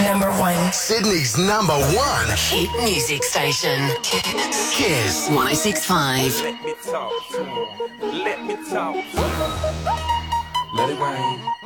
Number one. Sydney's number one hit music station. Kiss 106.5. Let me talk to him. Let me talk to him. Let it rain.